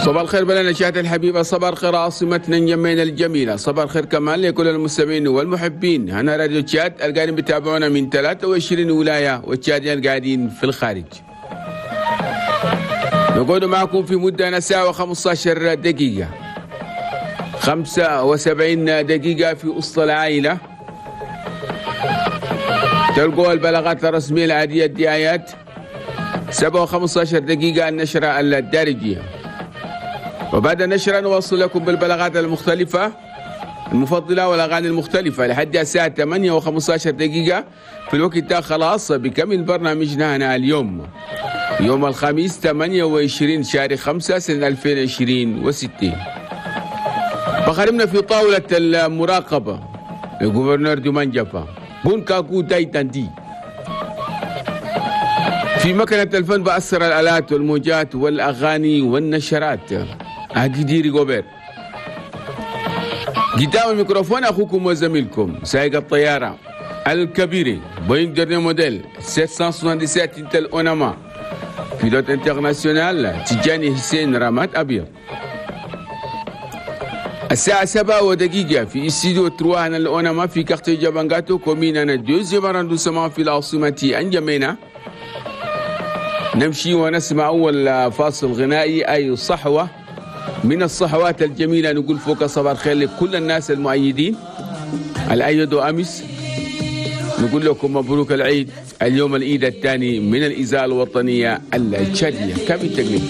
صباح الخير بلنا نشاهد الحبيبة، صباح الخير عاصمتنا نجمينا الجميلة، صباح الخير كمان لكل المستمعين والمحبين. هنا راديو تشاد القاعدين بيتابعونا من 23 ولاية والتشاديين القاعدين في الخارج. نقعد معكم في مدة ساعة و15 دقيقة، 75 دقيقة في وسط العائلة. تلقوا البلاغات الرسمية العادية، الدعايات 7 و15 دقيقة النشرة الدارجية. وبعد النشرة نوصل لكم بالبلاغات المختلفة المفضلة والأغاني المختلفة لحد الساعة 8 و15 دقيقة. في الوقت ده خلاص بكمل برنامجنا هنا اليوم يوم الخميس 28 شهر 5 سنة 2020. فخرمنا في طاولة المراقبة الجوفرنور دومان جافا بون كاكو تايتان دي. في مكنة الفن بأثر الآلات والموجات والأغاني والنشرات أكيديري غوبير. قدام الميكروفون أخوكم وزميلكم سائق الطيارة الكبير بوينغ ديرني موديل 777 انتل اوناما، بيلوت انترناسيونال تجاني حسين رامات أبيض. الساعة 7 ودقيقة في استديو 3 هنا الأوناما في كارتي جابانغاتو كومينا دوزيام اراندوسمون في العاصمة أنجمينا. نمشي ونسمع أول فاصل غنائي، أي صحوة من الصحوات الجميلة. نقول فوق صباح الخير لكل الناس المؤيدين الأيدوا أمس، نقول لكم مبروك العيد. اليوم العيد الثاني من الإذاعة الوطنية التشادية. كم التقليد